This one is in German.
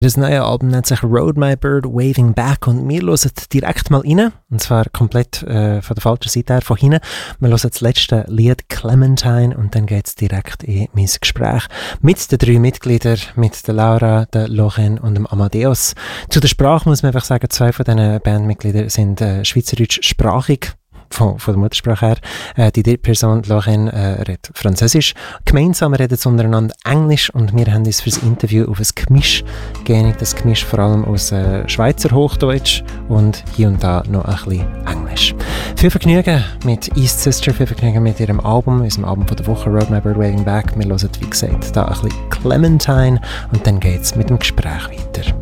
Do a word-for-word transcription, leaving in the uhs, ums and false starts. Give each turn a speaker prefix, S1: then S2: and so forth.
S1: Das neue Album nennt sich Rode My Bird Waving Back und wir hören direkt mal rein, und zwar komplett äh, von der falschen Seite her, von hinten. Wir hören das letzte Lied Clementine und dann geht es direkt in mein Gespräch mit den drei Mitgliedern, mit der Laura, der Lorraine und dem Amadeus. Zu der Sprache muss man einfach sagen, zwei von diesen Bandmitgliedern sind äh, schweizerdeutschsprachig. Von, von der Muttersprache her. Äh, die dritte Person, Lorraine, äh, redet Französisch. Gemeinsam reden sie untereinander Englisch und wir haben uns für das Interview auf ein Gemisch geeinigt. Das Gemisch vor allem aus äh, Schweizer Hochdeutsch und hier und da noch ein bisschen Englisch. Viel Vergnügen mit East Sister, viel Vergnügen mit ihrem Album, unserem Album von der Woche, Rode My Bird Waving Back. Wir hören, wie gesagt, da ein bisschen Clementine und dann geht es mit dem Gespräch weiter.